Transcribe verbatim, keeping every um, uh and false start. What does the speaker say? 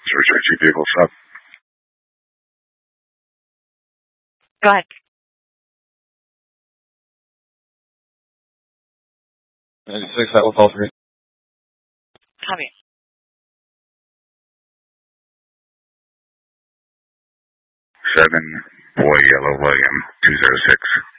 Search G vehicle stop. Go ahead. ninety-six, that was all three. Copy. Seven, Boy Yellow William, two zero six.